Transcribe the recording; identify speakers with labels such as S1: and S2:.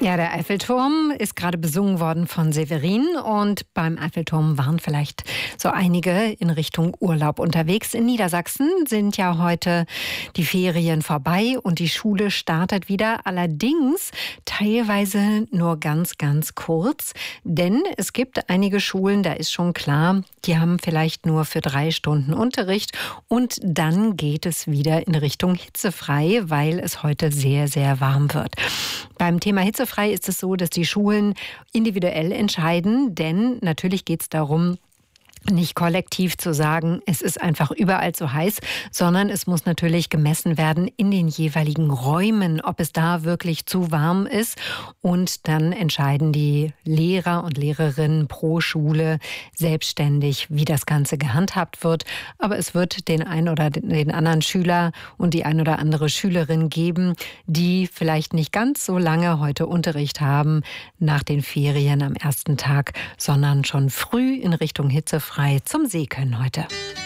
S1: Ja, der Eiffelturm ist gerade besungen worden von Severin und beim Eiffelturm waren vielleicht so einige in Richtung Urlaub unterwegs. In Niedersachsen sind ja heute die Ferien vorbei und die Schule startet wieder, allerdings teilweise nur ganz, ganz kurz, denn es gibt einige Schulen, da ist schon klar, die haben vielleicht nur für 3 Stunden Unterricht und dann geht es wieder in Richtung hitzefrei, weil es heute sehr, sehr warm wird. Beim Thema hitzefrei ist es so, dass die Schulen individuell entscheiden, denn natürlich geht es darum, nicht kollektiv zu sagen, es ist einfach überall zu heiß, sondern es muss natürlich gemessen werden in den jeweiligen Räumen, ob es da wirklich zu warm ist. Und dann entscheiden die Lehrer und Lehrerinnen pro Schule selbstständig, wie das Ganze gehandhabt wird. Aber es wird den einen oder den anderen Schüler und die ein oder andere Schülerin geben, die vielleicht nicht ganz so lange heute Unterricht haben nach den Ferien am ersten Tag, sondern schon früh in Richtung hitzefrei zum See können heute.